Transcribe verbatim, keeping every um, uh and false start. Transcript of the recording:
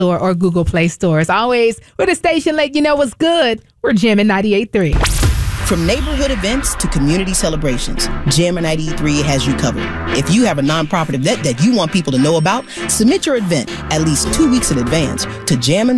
Store or Google Play stores. Always, we're the station let you know what's good. We're Jammin' ninety-eight point three. From neighborhood events to community celebrations, Jammin' ninety-eight point three has you covered. If you have a nonprofit event that you want people to know about, submit your event at least two weeks in advance to Jammin'